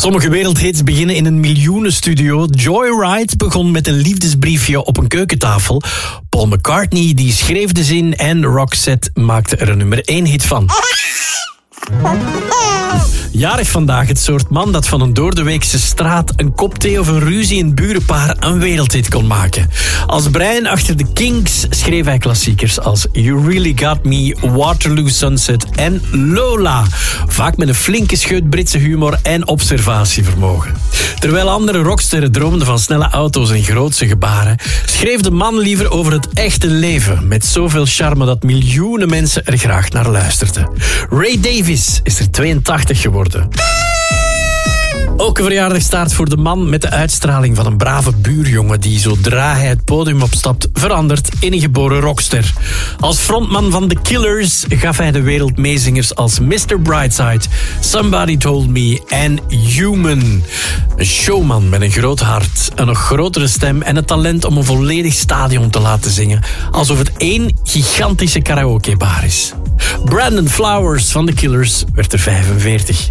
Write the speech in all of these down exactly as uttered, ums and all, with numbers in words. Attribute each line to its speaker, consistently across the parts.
Speaker 1: Sommige wereldhits beginnen in een miljoenenstudio. Joyride begon met een liefdesbriefje op een keukentafel. Paul McCartney die schreef de zin en Roxette maakte er een nummer één hit van. Jarig vandaag het soort man dat van een doordeweekse straat een kop thee of een ruzie in het burenpaar een wereldhit kon maken. Als brein achter de Kinks schreef hij klassiekers als You Really Got Me, Waterloo Sunset en Lola. Vaak met een flinke scheut Britse humor en observatievermogen. Terwijl andere rocksterren droomden van snelle auto's en grootse gebaren, schreef de man liever over het echte leven met zoveel charme dat miljoenen mensen er graag naar luisterden. Ray Davies is er tweeëntachtig geworden. Ook een verjaardagstaart voor de man met de uitstraling van een brave buurjongen die zodra hij het podium opstapt verandert in een geboren rockster. Als frontman van The Killers gaf hij de wereld meezingers als mister Brightside, Somebody Told Me en Human. Een showman met een groot hart, een nog grotere stem en het talent om een volledig stadion te laten zingen, alsof het één gigantische karaokebar is. Brandon Flowers van The Killers werd er vijfenveertig.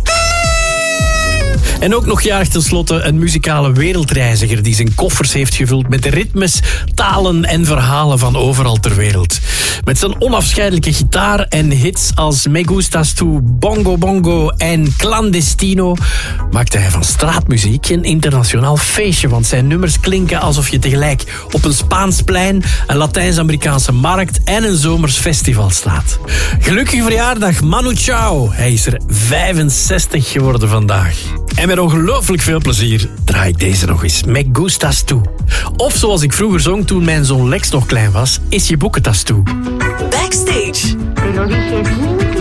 Speaker 1: En ook nog jarig tenslotte een muzikale wereldreiziger die zijn koffers heeft gevuld met de ritmes, talen en verhalen van overal ter wereld. Met zijn onafscheidelijke gitaar en hits als Me Gustas Tu, Bongo Bongo en Clandestino maakte hij van straatmuziek een internationaal feestje, want zijn nummers klinken alsof je tegelijk op een Spaans plein, een Latijns-Amerikaanse markt en een zomers festival staat. Gelukkige verjaardag Manu Chao, hij is er vijfenzestig geworden vandaag. En met ongelooflijk veel plezier draai ik deze nog eens. Me Gustas Tu. Of zoals ik vroeger zong toen mijn zoon Lex nog klein was, Is je boekentas toe.
Speaker 2: Backstage.
Speaker 3: Te lo dije bien